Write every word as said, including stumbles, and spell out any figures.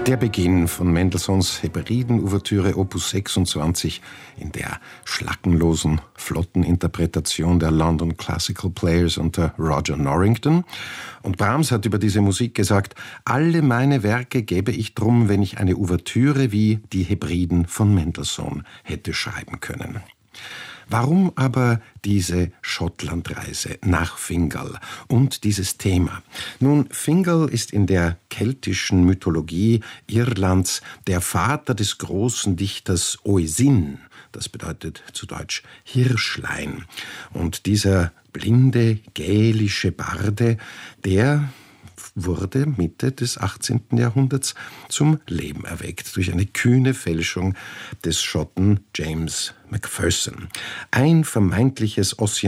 Der Beginn von Mendelssohns Hebriden-Ouvertüre Opus sechsundzwanzig in der schlackenlosen, flotten Interpretation der London Classical Players unter Roger Norrington. Und Brahms hat über diese Musik gesagt: Alle meine Werke gäbe ich drum, wenn ich eine Ouvertüre wie die Hebriden von Mendelssohn hätte schreiben können. Warum aber diese Schottlandreise nach Fingal und dieses Thema? Nun, Fingal ist in der keltischen Mythologie Irlands der Vater des großen Dichters Oisin. Das bedeutet zu Deutsch Hirschlein. Und dieser blinde, gälische Barde, der wurde Mitte des achtzehnten Jahrhunderts zum Leben erweckt durch eine kühne Fälschung des Schotten James Macpherson. Ein vermeintliches